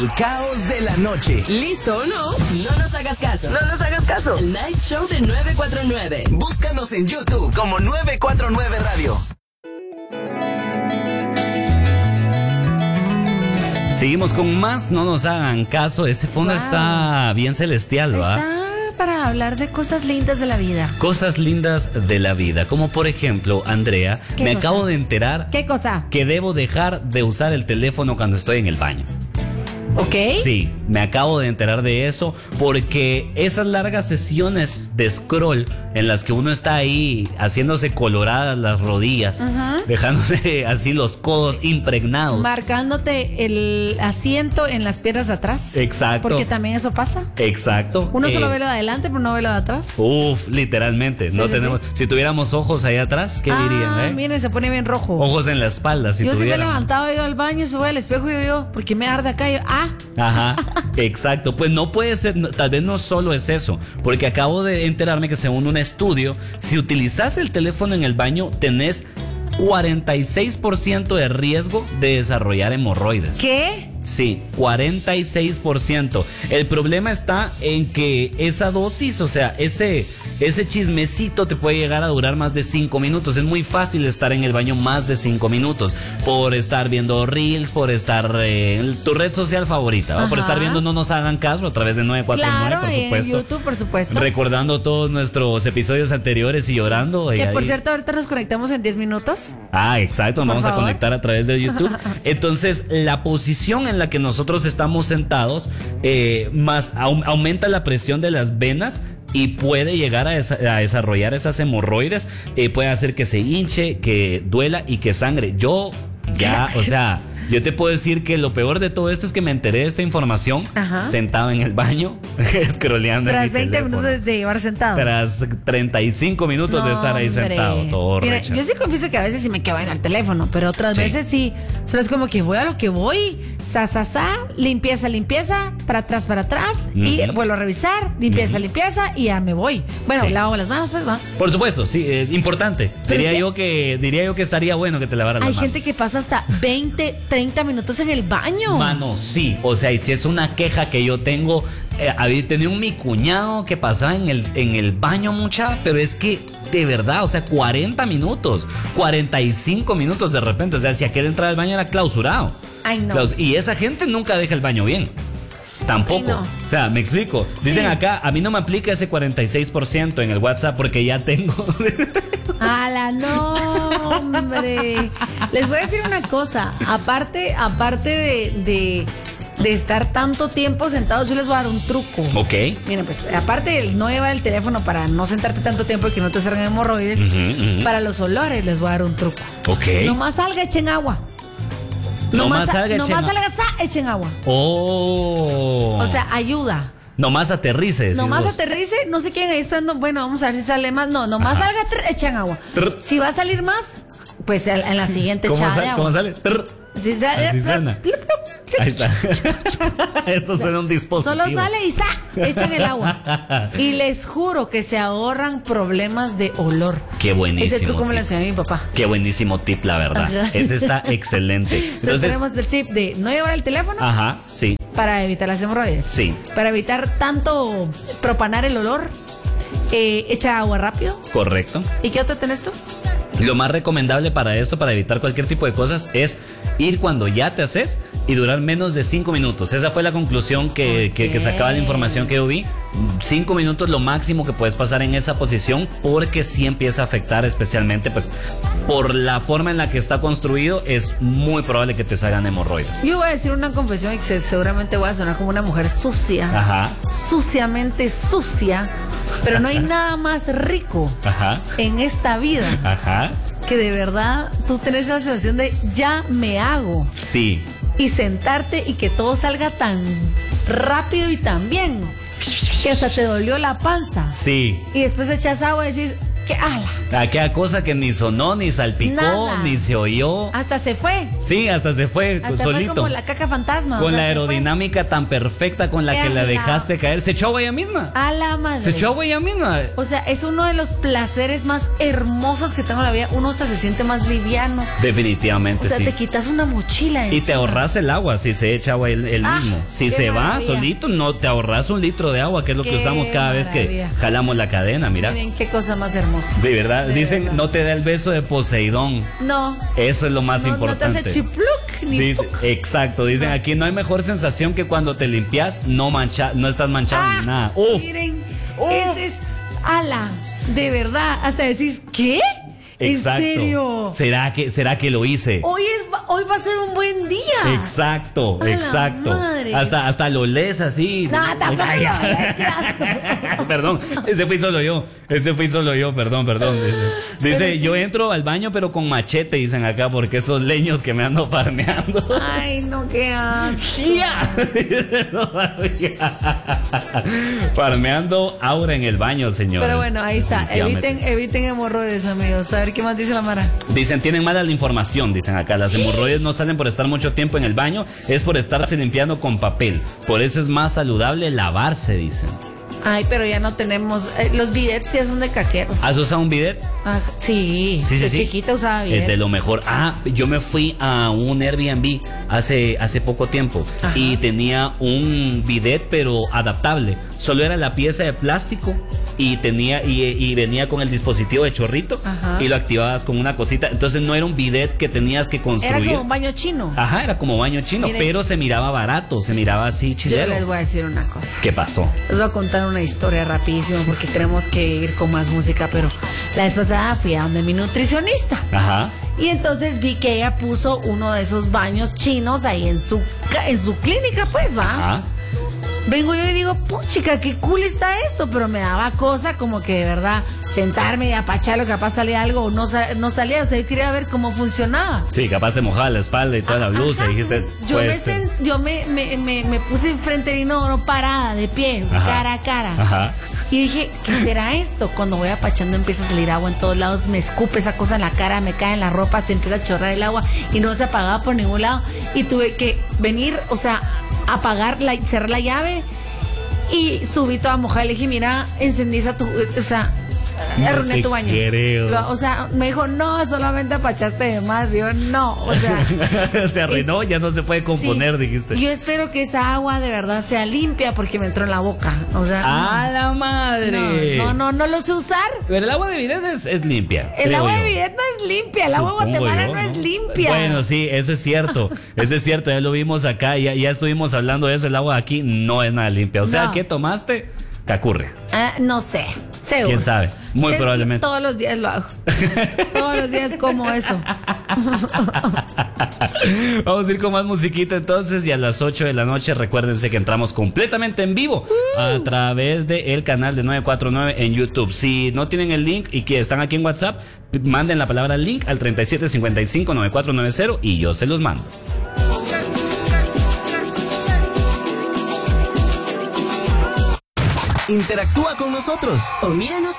El caos de la noche. ¿Listo o no? No nos hagas caso. No nos hagas caso. El Night Show de 949. Búscanos en YouTube como 949 Radio. Seguimos con más, no nos hagan caso. Ese fondo está bien celestial, ¿va? Está para hablar de cosas lindas de la vida. Cosas lindas de la vida, como por ejemplo, Andrea, me acabo de enterar. ¿Qué cosa? Que debo dejar de usar el teléfono cuando estoy en el baño. ¿Ok? Sí, me acabo de enterar de eso porque esas largas sesiones de scroll en las que uno está ahí haciéndose coloradas las rodillas, dejándose así los codos impregnados. Marcándote el asiento en las piernas de atrás. Exacto. Porque también eso pasa. Exacto. Uno solo ve lo de adelante, pero no ve lo de atrás. Uf, literalmente. Sí, no sí, tenemos. sí. Si tuviéramos ojos ahí atrás, ¿qué dirían? Miren, se pone bien rojo. Ojos en la espalda. Si yo sí me he tuviéramos. levantado, he ido al baño, subo al espejo y yo, ¿por qué me arde acá? Y yo, Ajá, exacto. Pues no puede ser, tal vez no solo es eso, porque acabo de enterarme que según un estudio, si utilizas el teléfono en el baño, tenés 46% de riesgo de desarrollar hemorroides. ¿Qué? Sí, 46%. El problema está en que esa dosis, o sea, ese chismecito te puede llegar a durar más de 5 minutos. Es muy fácil estar en el baño más de 5 minutos por estar viendo reels, por estar en tu red social favorita, ¿va? Por estar viendo No Nos Hagan Caso a través de 949, claro, por supuesto. en YouTube, por supuesto. Recordando todos nuestros episodios anteriores y llorando. Que por ahí. cierto, ahorita nos conectamos en 10 minutos. Exacto, nos vamos a conectar a través de YouTube. Entonces, la posición en la que nosotros estamos sentados aumenta la presión de las venas y puede llegar a desarrollar esas hemorroides, puede hacer que se hinche, que duela y que sangre. Yo te puedo decir que lo peor de todo esto es que me enteré de esta información sentado en el baño, scrolleando. Tras 20 minutos de llevar sentado. Tras 35 minutos de estar ahí sentado, todo Mira, recha. yo sí confieso que a veces sí me quedo en el teléfono, pero otras veces sí. Solo es como que voy a lo que voy, limpieza, para atrás, y vuelvo a revisar, limpieza, y ya me voy. Bueno, lavo las manos, pues va. Por supuesto, sí, importante. Diría yo que estaría bueno que te lavaras las manos. Hay gente que pasa hasta 20, 30 minutos en el baño. Mano, sí. O sea, y si es una queja que yo tengo, había tenido mi cuñado que pasaba en el baño mucha, pero es que de verdad, o sea, 40 minutos, 45 minutos de repente. O sea, si aquel entrar al baño era clausurado. Ay, no. Y esa gente nunca deja el baño bien. Tampoco. No. O sea, me explico. Dicen acá, a mí no me aplica ese 46% en el WhatsApp porque ya tengo. ¡Hala, no, hombre! Les voy a decir una cosa. Aparte de estar tanto tiempo sentados, yo les voy a dar un truco. Ok. Miren, pues, aparte de no llevar el teléfono para no sentarte tanto tiempo y que no te salgan hemorroides, para los olores les voy a dar un truco. Ok. Nomás salga, echen agua. Nomás salga, echen agua. Oh. O sea, ayuda. Nomás aterrice. Nomás aterrice, no sé quién ahí esperando. Bueno, vamos a ver si sale más. No, nomás salga, echan agua. Si va a salir más, pues en la siguiente echada de agua. ¿Cómo sale? Si sale, así suena. Ahí está. Esto suena un dispositivo. Solo sale y echan el agua. Y les juro que se ahorran problemas de olor. Qué buenísimo. Ese truco me lo enseñó mi papá. Qué buenísimo tip, la verdad. Ese está excelente. Entonces tenemos el tip de no llevar el teléfono. Sí. Para evitar las hemorroides. Sí. Para evitar tanto propanar el olor, echa agua rápido. Correcto. ¿Y qué otro tenés tú? Lo más recomendable para esto, para evitar cualquier tipo de cosas, es ir cuando ya te haces y durar menos de 5 minutos. Esa fue la conclusión que sacaba la información que yo vi. 5 minutos lo máximo que puedes pasar en esa posición, porque sí empieza a afectar, especialmente pues por la forma en la que está construido, es muy probable que te salgan hemorroides. Yo voy a decir una confesión y que seguramente voy a sonar como una mujer sucia. Suciamente sucia, pero no hay nada más rico en esta vida. Que de verdad tú tenés esa sensación de ya me hago. Sí. Y sentarte y que todo salga tan rápido y tan bien que hasta te dolió la panza. Sí. Y después echas agua y decís, ¿Qué? ¡Hala! Aquella cosa que ni sonó, ni salpicó, Nada. ni se oyó. Hasta se fue. Sí, hasta se fue Hasta solito. fue como la caca fantasma. Con la aerodinámica tan perfecta con la que la dejaste caer. Se echó agua ella misma. A la madre. Se echó agua ella misma. O sea, es uno de los placeres más hermosos que tengo en la vida. Uno hasta se siente más liviano. Definitivamente, O sea, sí. te quitas una mochila Y te ahorras el agua si se echa agua él mismo. Si qué se maravilla. va solito, no te ahorras 1 litro de agua, que es lo que Qué usamos cada vez que maravilla. jalamos la cadena, mira. Miren qué cosa más hermosa. De verdad, verdad. dicen no te da el beso de Poseidón. No. Eso es lo más No importante. te hace chipluc ni Dice, puc. exacto, dicen No. aquí no hay mejor sensación que cuando te limpias, no estás manchado ni nada. Miren, ese es ala, de verdad, hasta decís, ¿qué? Exacto. ¿En serio? ¿Será que lo hice? Hoy va a ser un buen día. Exacto, A la exacto. madre. Hasta lo lees así. No, tampoco Ay, lo lees, qué asco. Perdón, ese fui solo yo, perdón. Dice, Pero sí. yo entro al baño pero con machete, dicen acá, porque esos leños que me ando farmeando. Ay, no, qué asco. Farmeando aura en el baño, señores. Pero bueno, ahí está. Definitivamente. Eviten hemorroides, amigos. A ver qué más dice la Mara. Dicen, tienen mala la información, dicen acá. Las hemorroides no salen por estar mucho tiempo en el baño, es por estarse limpiando con papel. Por eso es más saludable lavarse, dicen. Ay, pero ya no tenemos. Los bidets ya son de caqueros. ¿Has usado un bidet? Sí. Sí. De chiquita usaba bidet. Es de lo mejor. Yo me fui a un Airbnb hace poco tiempo. Ajá. Y tenía un bidet, pero adaptable. Solo era la pieza de plástico y venía con el dispositivo de chorrito. Ajá. Y lo activabas con una cosita. Entonces no era un bidet que tenías que construir. Era como un baño chino. Ajá, era como baño chino, Miren. pero se miraba barato, se miraba así Yo chilero. les voy a decir una cosa. ¿Qué pasó? Les voy a contar una historia rapidísimo porque tenemos que ir con más música, pero la vez pasada fui a donde mi nutricionista. Ajá. Y entonces vi que ella puso uno de esos baños chinos ahí en su clínica, pues, ¿va? Ajá. Vengo yo y digo, puchica, qué cool está esto, pero me daba cosa como que de verdad sentarme y apacharlo, capaz salía algo o no salía, o sea, yo quería ver cómo funcionaba. Sí, capaz te mojaba la espalda y toda la blusa. Y dijiste, Entonces, yo me puse enfrente del inodoro parada, de pie, Ajá. cara a cara. Ajá. Y dije, ¿qué será esto? Cuando voy apachando empieza a salir agua en todos lados, me escupe esa cosa en la cara, me cae en la ropa, se empieza a chorrar el agua y no se apagaba por ningún lado. Y tuve que venir, o sea, cerrar la llave y subí toda mojada. Le dije, mira, encendí esa arruiné te tu baño. creo. O sea, me dijo, no, solamente apachaste de más. Y yo, no, o sea. Se arruinó, ya no se puede componer, sí. dijiste. Yo espero que esa agua de verdad sea limpia porque me entró en la boca. O sea. ¡A la madre! No lo sé usar. Pero el agua de bidet es limpia. El creo agua de yo. bidet no es limpia, el agua de Supongo Guatemala yo, no es limpia. Bueno, sí, eso es cierto. Eso es cierto, ya lo vimos acá, ya estuvimos hablando de eso. El agua aquí no es nada limpia. O sea, No. ¿qué tomaste? Cacurria. No sé, seguro. ¿Quién sabe? Muy probablemente. Todos los días lo hago. Todos los días como eso. Vamos a ir con más musiquita entonces y a las 8 de la noche recuérdense que entramos completamente en vivo a través del canal de 949 en YouTube. Si no tienen el link y que están aquí en WhatsApp, manden la palabra link al 3755-9490 y yo se los mando. Interactúa con nosotros. O míranos